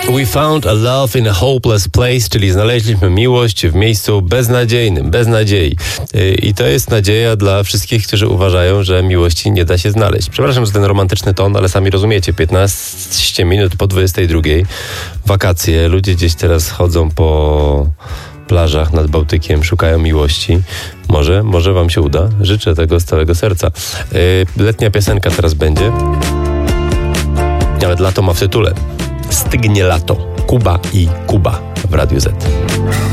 We found a love in a hopeless place, czyli znaleźliśmy miłość w miejscu beznadziejnym, bez nadziei. I to jest nadzieja dla wszystkich, którzy uważają, że miłości nie da się znaleźć. Przepraszam za ten romantyczny ton, ale sami rozumiecie, 15 minut po 22, wakacje, ludzie gdzieś teraz chodzą po plażach nad Bałtykiem, szukają miłości. Może wam się uda. Życzę tego z całego serca. Letnia piosenka teraz będzie. Nawet lato ma w tytule. Stygnie lato. Kuba i Kuba w Radiu Z.